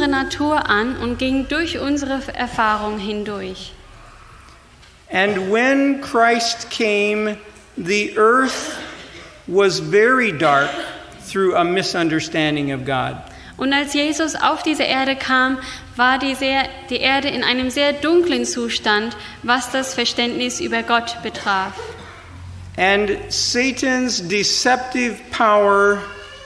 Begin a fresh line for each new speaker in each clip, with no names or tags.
unsere Natur an und ging durch unsere Erfahrung hindurch.
And when Christ came, the earth was very dark through a misunderstanding of God.
Und als Jesus auf diese Erde kam, war die Erde in einem sehr dunklen Zustand, was das Verständnis über Gott betraf.
And Satan's deceptive power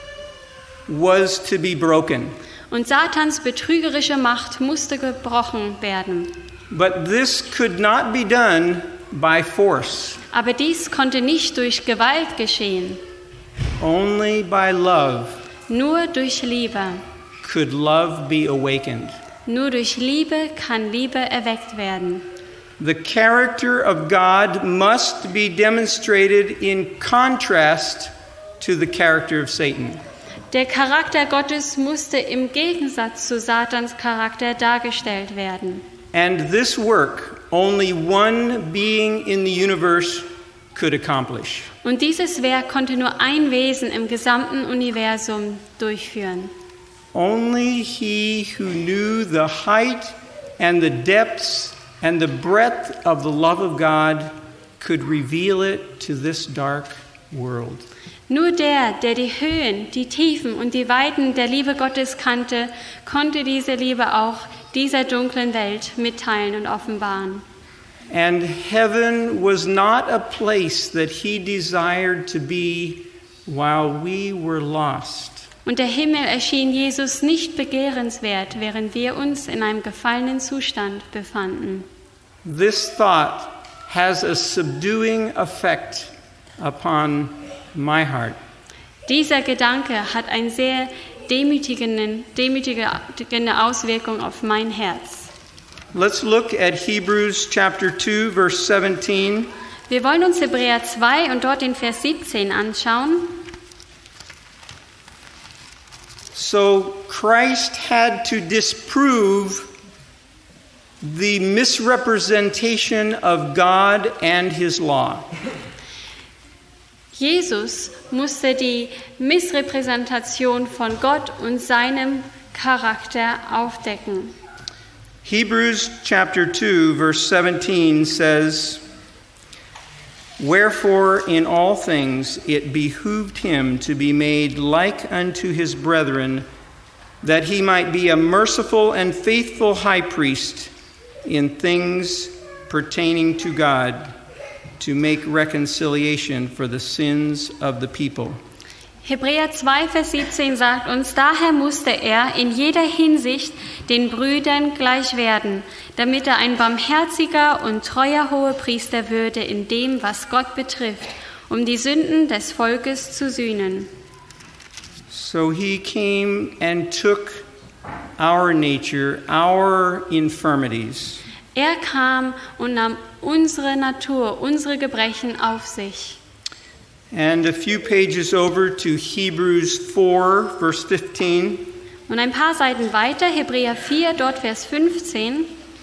was to be broken.
Und Satans betrügerische Macht musste gebrochen werden.
But this could not be done by force.
Aber dies konnte nicht durch Gewalt geschehen.
Only by love
Nur durch Liebe.
could love be awakened.
Nur durch Liebe kann Liebe erweckt werden.
The character of God must be demonstrated in contrast to the character of Satan.
Der Charakter Gottes musste im Gegensatz zu Satans Charakter dargestellt werden.
And this work only one being in the universe could accomplish.
Und dieses Werk konnte nur ein Wesen im gesamten Universum durchführen.
Only he who knew the height and the depths and the breadth of the love of God could reveal it to this dark world.
Nur der die Höhen, die Tiefen und die Weiten der Liebe Gottes kannte, konnte diese Liebe auch dieser dunklen Welt mitteilen und offenbaren.
And heaven was not a place that he desired to be while we were lost.
Und der Himmel erschien Jesus nicht begehrenswert, während wir uns in einem gefallenen Zustand befanden.
This thought has a subduing effect upon my heart.
Dieser Gedanke hat eine sehr demütigende Auswirkung auf mein Herz.
Let's look at Hebrews chapter 2 verse 17.
Wir wollen uns Hebräer 2 und dort den Vers 17 anschauen.
So Christ had to disprove the misrepresentation of God and his law.
Jesus musste die Missrepräsentation von Gott und seinem Charakter aufdecken.
Hebrews chapter 2 verse 17 says, "Wherefore in all things it behooved him to be made like unto his brethren, that he might be a merciful and faithful high priest in things pertaining to God, to make reconciliation for the sins of the people."
Hebräer 2, Vers 17 sagt uns, daher musste er in jeder Hinsicht den Brüdern gleich werden, damit er ein barmherziger und treuer Hohepriester würde in dem, was Gott betrifft, um die Sünden des Volkes zu sühnen.
So he came and took our nature, our infirmities.
Er kam und nahm unsere Natur, unsere Gebrechen auf sich.
And a few pages over to Hebrews 4, verse 15.
Und ein paar Seiten weiter, Hebräer 4, dort Vers 15.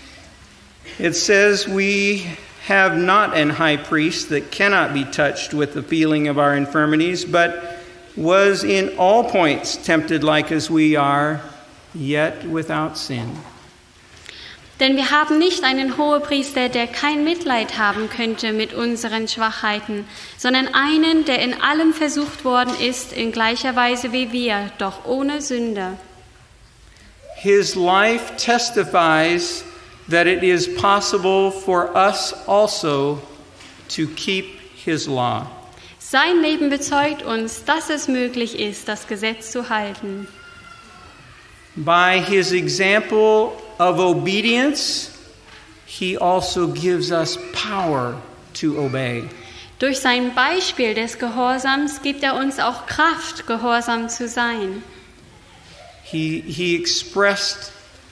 It says, "We have not an high priest that cannot be touched with the feeling of our infirmities, but was in all points tempted like as we are, yet without sin."
Denn wir haben nicht einen Hohepriester, der kein Mitleid haben könnte mit unseren Schwachheiten, sondern einen, der in allem versucht worden ist, in gleicher Weise wie wir, doch ohne Sünde.
His life testifies that it is possible for us also to keep his law.
Sein Leben bezeugt uns, dass es möglich ist, das Gesetz zu halten.
By his example of obedience, he also gives us power to obey.
Durch sein Beispiel des Gehorsams gibt er uns auch Kraft, gehorsam zu sein.
He expressed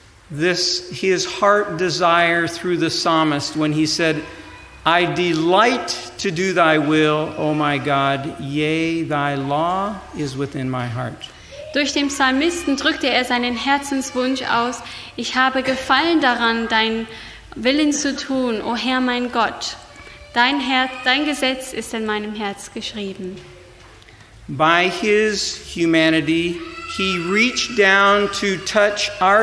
his heart desire through the psalmist when he said, "I delight to do thy will, O my God, yea, thy law is within my heart."
Durch den Psalmisten drückte er seinen Herzenswunsch aus, ich habe Gefallen daran, deinen Willen zu tun, o Herr mein Gott. Dein Gesetz ist in meinem Herz geschrieben.
By his humanity, he reached down to touch our